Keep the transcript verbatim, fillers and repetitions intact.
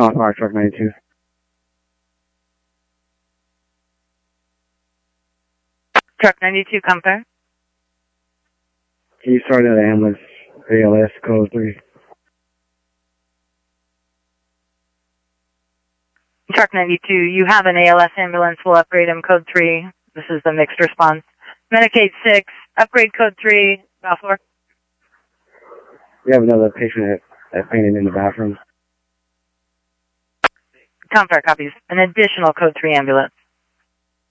calling fire truck ninety-two. Truck ninety-two, come fire. Can you start at ambulance, A L S, code three? Truck ninety-two, you have an A L S ambulance. We'll upgrade him, code three. This is the mixed response. Medicaid six, upgrade code three, Balfour. We have another patient that, that fainted in the bathroom. Come fire, copies. An additional code three ambulance.